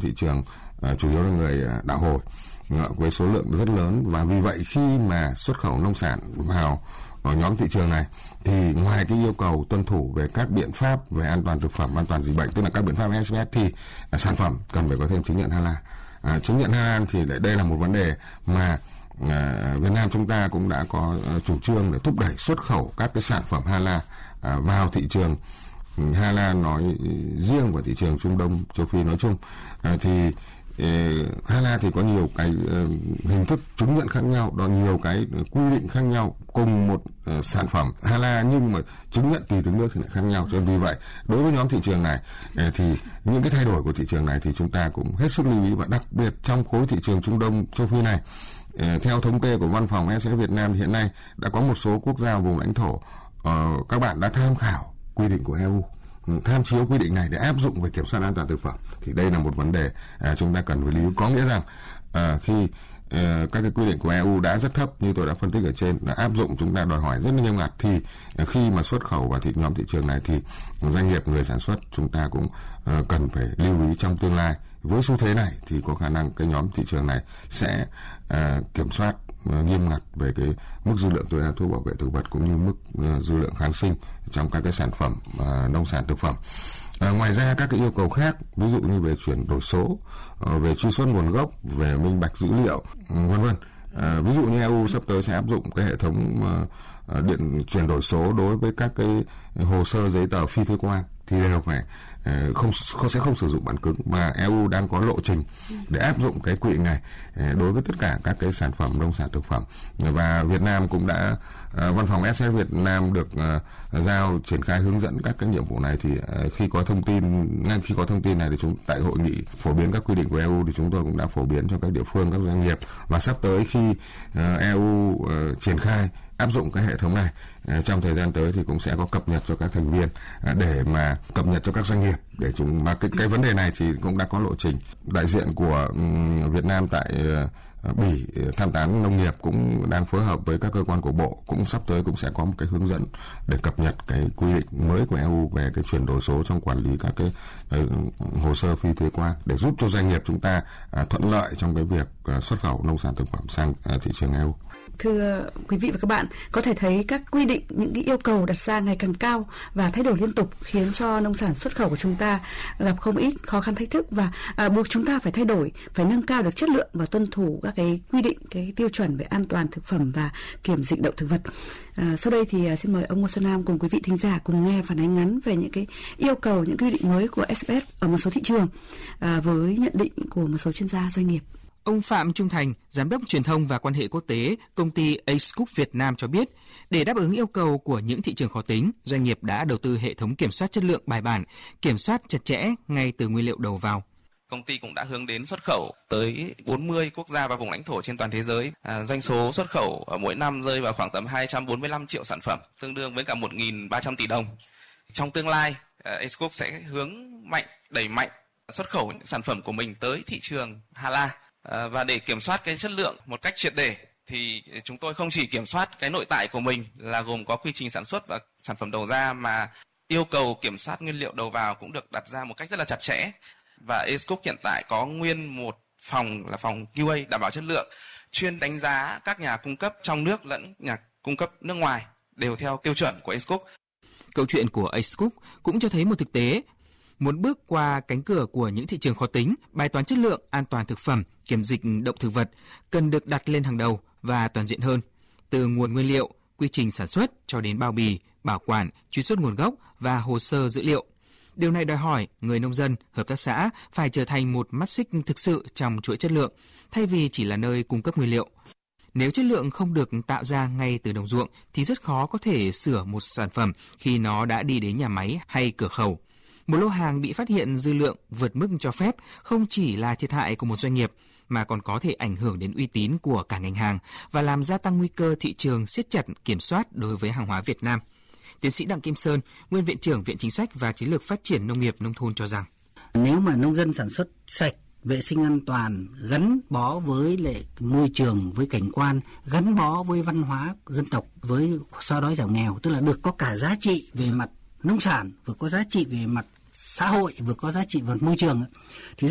thị trường chủ yếu là người đạo hồi với số lượng rất lớn, và vì vậy khi mà xuất khẩu nông sản vào nhóm thị trường này thì ngoài cái yêu cầu tuân thủ về các biện pháp về an toàn thực phẩm, an toàn dịch bệnh, tức là các biện pháp SPS, thì sản phẩm cần phải có thêm chứng nhận Halal. Chứng nhận Halal thì đây là một vấn đề mà Việt Nam chúng ta cũng đã có chủ trương để thúc đẩy xuất khẩu các cái sản phẩm Halal vào thị trường Halal nói riêng và thị trường Trung Đông, châu Phi nói chung. Thì Halal thì có nhiều cái hình thức chứng nhận khác nhau, đó nhiều cái quy định khác nhau cùng một sản phẩm Halal, nhưng mà chứng nhận tùy từng nước thì lại khác nhau. Cho nên vì vậy đối với nhóm thị trường này thì những cái thay đổi của thị trường này thì chúng ta cũng hết sức lưu ý, và đặc biệt trong khối thị trường Trung Đông, châu Phi này, theo thống kê của Văn phòng SPS Việt Nam hiện nay đã có một số quốc gia vùng lãnh thổ các bạn đã tham khảo quy định của EU, tham chiếu quy định này để áp dụng về kiểm soát an toàn thực phẩm. Thì đây là một vấn đề chúng ta cần phải lưu ý. Có nghĩa rằng khi các cái quy định của EU đã rất thấp như tôi đã phân tích ở trên, đã áp dụng, chúng ta đòi hỏi rất là nghiêm ngặt, thì khi mà xuất khẩu vào nhóm thị trường này thì doanh nghiệp, người sản xuất chúng ta cũng cần phải lưu ý trong tương lai. Với xu thế này thì có khả năng cái nhóm thị trường này sẽ kiểm soát nghiêm ngặt về cái mức dư lượng tối đa thuốc bảo vệ thực vật cũng như mức dư lượng kháng sinh trong các cái sản phẩm nông sản thực phẩm. Ngoài ra các cái yêu cầu khác, ví dụ như về chuyển đổi số, về truy xuất nguồn gốc, về minh bạch dữ liệu, vân vân. Ví dụ như EU sắp tới sẽ áp dụng cái hệ thống điện chuyển đổi số đối với các cái hồ sơ giấy tờ phi thuế quan thì đều phải sẽ không sử dụng bản cứng, mà EU đang có lộ trình để áp dụng cái quy định này đối với tất cả các cái sản phẩm nông sản thực phẩm. Và Việt Nam cũng đã văn phòng SPS Việt Nam được giao triển khai hướng dẫn các cái nhiệm vụ này. Thì khi có thông tin, ngay khi có thông tin này thì tại hội nghị phổ biến các quy định của EU thì chúng tôi cũng đã phổ biến cho các địa phương, các doanh nghiệp, và sắp tới khi EU triển khai áp dụng cái hệ thống này trong thời gian tới thì cũng sẽ có cập nhật cho các thành viên để mà cập nhật cho các doanh nghiệp để mà cái vấn đề này thì cũng đã có lộ trình. Đại diện của Việt Nam tại Bỉ tham tán nông nghiệp cũng đang phối hợp với các cơ quan của Bộ, cũng sắp tới cũng sẽ có một cái hướng dẫn để cập nhật cái quy định mới của EU về cái chuyển đổi số trong quản lý các cái hồ sơ phi thuế quan để giúp cho doanh nghiệp chúng ta thuận lợi trong cái việc xuất khẩu nông sản thực phẩm sang thị trường EU. Thưa quý vị và các bạn, có thể thấy các quy định, những cái yêu cầu đặt ra ngày càng cao và thay đổi liên tục khiến cho nông sản xuất khẩu của chúng ta gặp không ít khó khăn thách thức, và buộc chúng ta phải thay đổi, phải nâng cao được chất lượng và tuân thủ các cái quy định, cái tiêu chuẩn về an toàn thực phẩm và kiểm dịch động thực vật. Sau đây thì xin mời ông Ngô Xuân Nam cùng quý vị thính giả cùng nghe phản ánh ngắn về những cái yêu cầu, những quy định mới của SPS ở một số thị trường với nhận định của một số chuyên gia doanh nghiệp. Ông Phạm Trung Thành, Giám đốc truyền thông và quan hệ quốc tế, công ty Ace Cook Việt Nam cho biết, để đáp ứng yêu cầu của những thị trường khó tính, doanh nghiệp đã đầu tư hệ thống kiểm soát chất lượng bài bản, kiểm soát chặt chẽ ngay từ nguyên liệu đầu vào. Công ty cũng đã hướng đến xuất khẩu tới 40 quốc gia và vùng lãnh thổ trên toàn thế giới. Doanh số xuất khẩu mỗi năm rơi vào khoảng tầm 245 triệu sản phẩm, tương đương với cả 1.300 tỷ đồng. Trong tương lai, Ace Cook sẽ đẩy mạnh xuất khẩu những sản phẩm của mình tới thị trường Halal. Và để kiểm soát cái chất lượng một cách triệt để thì chúng tôi không chỉ kiểm soát cái nội tại của mình là gồm có quy trình sản xuất và sản phẩm đầu ra, mà yêu cầu kiểm soát nguyên liệu đầu vào cũng được đặt ra một cách rất là chặt chẽ. Và Ace Cook hiện tại có nguyên một phòng là phòng QA đảm bảo chất lượng, chuyên đánh giá các nhà cung cấp trong nước lẫn nhà cung cấp nước ngoài đều theo tiêu chuẩn của Ace Cook. Câu chuyện của Ace Cook cũng cho thấy một thực tế. Muốn bước qua cánh cửa của những thị trường khó tính, bài toán chất lượng, an toàn thực phẩm, kiểm dịch động thực vật cần được đặt lên hàng đầu và toàn diện hơn. Từ nguồn nguyên liệu, quy trình sản xuất cho đến bao bì, bảo quản, truy xuất nguồn gốc và hồ sơ dữ liệu. Điều này đòi hỏi người nông dân, hợp tác xã phải trở thành một mắt xích thực sự trong chuỗi chất lượng, thay vì chỉ là nơi cung cấp nguyên liệu. Nếu chất lượng không được tạo ra ngay từ đồng ruộng thì rất khó có thể sửa một sản phẩm khi nó đã đi đến nhà máy hay cửa khẩu. Một lô hàng bị phát hiện dư lượng vượt mức cho phép không chỉ là thiệt hại của một doanh nghiệp, mà còn có thể ảnh hưởng đến uy tín của cả ngành hàng và làm gia tăng nguy cơ thị trường siết chặt kiểm soát đối với hàng hóa Việt Nam. Tiến sĩ Đặng Kim Sơn, nguyên Viện trưởng Viện Chính sách và Chiến lược Phát triển Nông nghiệp Nông thôn cho rằng, nếu mà nông dân sản xuất sạch, vệ sinh an toàn, gắn bó với lại môi trường, với cảnh quan, gắn bó với văn hóa dân tộc, với xóa đói giảm nghèo, tức là được có cả giá trị về mặt nông sản, vừa có giá trị về mặt xã hội, vừa có giá trị về mặt môi trường, thì